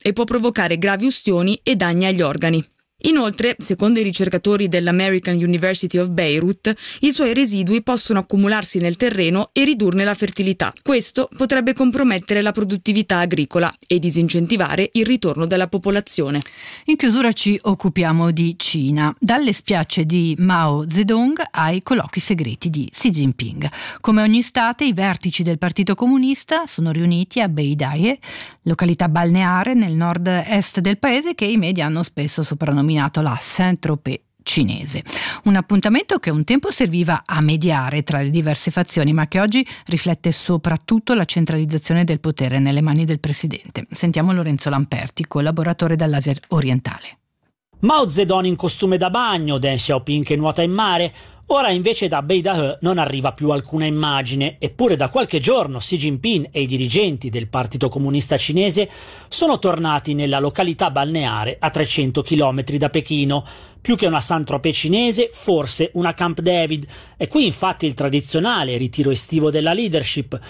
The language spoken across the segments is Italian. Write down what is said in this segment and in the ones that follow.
e può provocare gravi ustioni e danni agli organi. Inoltre, secondo i ricercatori dell'American University of Beirut, i suoi residui possono accumularsi nel terreno e ridurne la fertilità. Questo potrebbe compromettere la produttività agricola e disincentivare il ritorno della popolazione. In chiusura ci occupiamo di Cina, dalle spiagge di Mao Zedong ai colloqui segreti di Xi Jinping. Come ogni estate, i vertici del Partito Comunista sono riuniti a Beidaie, località balneare nel nord-est del paese che i media hanno spesso soprannominato la Saint-Tropez cinese. Un appuntamento che un tempo serviva a mediare tra le diverse fazioni, ma che oggi riflette soprattutto la centralizzazione del potere nelle mani del presidente. Sentiamo Lorenzo Lamperti, collaboratore dall'Asia orientale. Mao Zedong in costume da bagno, Deng Xiaoping che nuota in mare. Ora invece da Beidahe non arriva più alcuna immagine, eppure da qualche giorno Xi Jinping e i dirigenti del Partito Comunista Cinese sono tornati nella località balneare a 300 km da Pechino. Più che una Saint-Tropez cinese, forse una Camp David. E qui infatti il tradizionale ritiro estivo della leadership.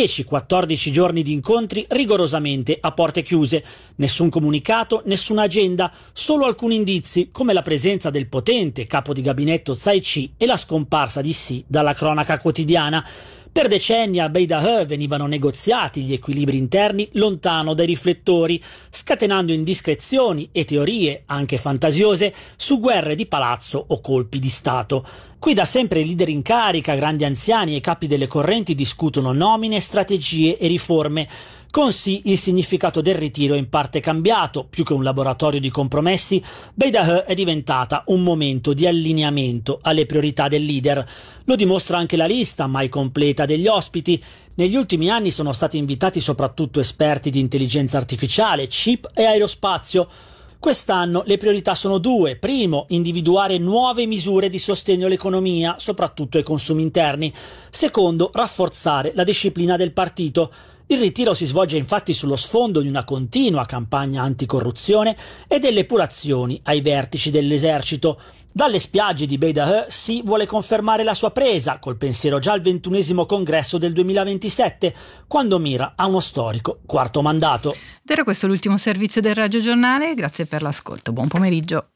10-14 giorni di incontri rigorosamente a porte chiuse. Nessun comunicato, nessuna agenda, solo alcuni indizi, come la presenza del potente capo di gabinetto Tsai Chi e la scomparsa di Xi dalla cronaca quotidiana. Per decenni a Beidahe venivano negoziati gli equilibri interni lontano dai riflettori, scatenando indiscrezioni e teorie, anche fantasiose, su guerre di palazzo o colpi di Stato. Qui da sempre i leader in carica, grandi anziani e capi delle correnti discutono nomine, strategie e riforme. Con Xi il significato del ritiro è in parte cambiato, più che un laboratorio di compromessi, Beidahe è diventata un momento di allineamento alle priorità del leader. Lo dimostra anche la lista, mai completa, degli ospiti. Negli ultimi anni sono stati invitati soprattutto esperti di intelligenza artificiale, chip e aerospazio. Quest'anno le priorità sono due. Primo, individuare nuove misure di sostegno all'economia, soprattutto ai consumi interni. Secondo, rafforzare la disciplina del partito. Il ritiro si svolge infatti sullo sfondo di una continua campagna anticorruzione e delle epurazioni ai vertici dell'esercito. Dalle spiagge di Beidahe Xi vuole confermare la sua presa, col pensiero già al 21° congresso del 2027, quando mira a uno storico quarto mandato. Ed era questo l'ultimo servizio del Radio Giornale, grazie per l'ascolto, buon pomeriggio.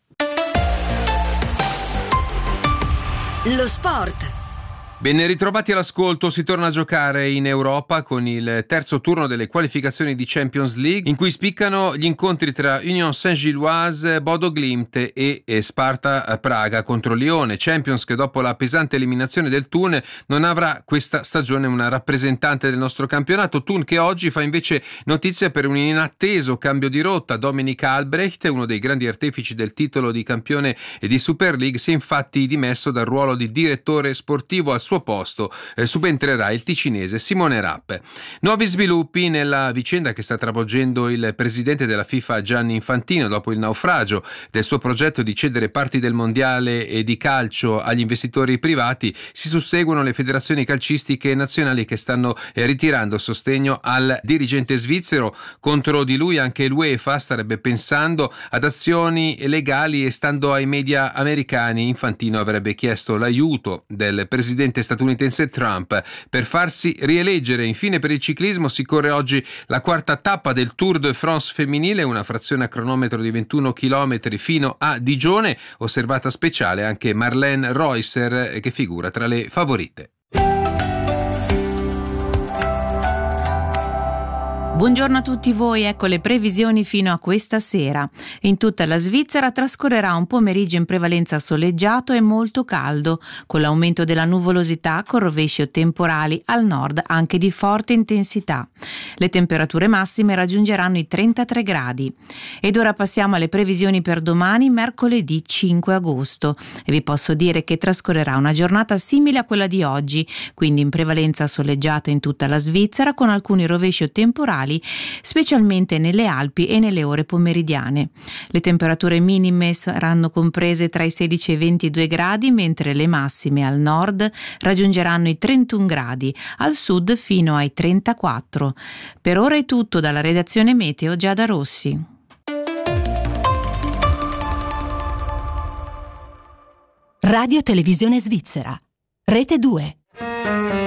Lo sport. Ben ritrovati all'ascolto, si torna a giocare in Europa con il terzo turno delle qualificazioni di Champions League, in cui spiccano gli incontri tra Union Saint-Gilloise, Bodo Glimt e Sparta Praga contro Lione. Champions che dopo la pesante eliminazione del Thun non avrà questa stagione una rappresentante del nostro campionato. Thun che oggi fa invece notizia per un inatteso cambio di rotta. Dominik Albrecht, uno dei grandi artefici del titolo di campione di Super League, si è infatti dimesso dal ruolo di direttore sportivo. Al suo posto subentrerà il ticinese Simone Rapp. Nuovi sviluppi nella vicenda che sta travolgendo il presidente della FIFA Gianni Infantino dopo il naufragio del suo progetto di cedere parti del mondiale e di calcio agli investitori privati. Si susseguono le federazioni calcistiche nazionali che stanno ritirando sostegno al dirigente svizzero. Contro di lui anche l'UEFA starebbe pensando ad azioni legali e, stando ai media americani, Infantino avrebbe chiesto l'aiuto del presidente statunitense Trump per farsi rieleggere. Infine, per il ciclismo si corre oggi la quarta tappa del Tour de France femminile, una frazione a cronometro di 21 km fino a Digione, osservata speciale anche Marlene Reusser che figura tra le favorite. Buongiorno a tutti voi, ecco le previsioni fino a questa sera. In tutta la Svizzera trascorrerà un pomeriggio in prevalenza soleggiato e molto caldo, con l'aumento della nuvolosità con rovesci o temporali al nord anche di forte intensità. Le temperature massime raggiungeranno i 33 gradi. Ed ora passiamo alle previsioni per domani, mercoledì 5 agosto. E vi posso dire che trascorrerà una giornata simile a quella di oggi, quindi in prevalenza soleggiata in tutta la Svizzera con alcuni rovesci o temporali specialmente nelle Alpi e nelle ore pomeridiane. Le temperature minime saranno comprese tra i 16 e i 22 gradi, mentre le massime al nord raggiungeranno i 31 gradi, al sud fino ai 34. Per ora è tutto dalla redazione Meteo Giada Rossi. Radio Televisione Svizzera, Rete 2.